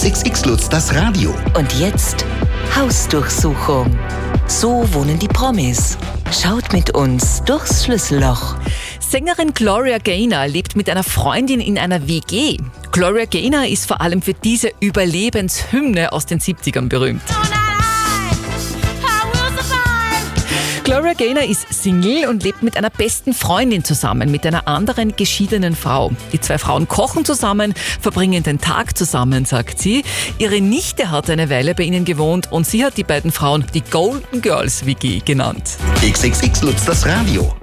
XXX Lutz, das Radio. Und jetzt Hausdurchsuchung. So wohnen die Promis. Schaut mit uns durchs Schlüsselloch. Sängerin Gloria Gaynor lebt mit einer Freundin in einer WG. Gloria Gaynor ist vor allem für diese Überlebenshymne aus den 70ern berühmt. Gloria Gaynor ist Single und lebt mit einer besten Freundin zusammen, mit einer anderen geschiedenen Frau. Die zwei Frauen kochen zusammen, verbringen den Tag zusammen, sagt sie. Ihre Nichte hat eine Weile bei ihnen gewohnt und sie hat die beiden Frauen die Golden Girls WG genannt. XXX Lutz, das Radio.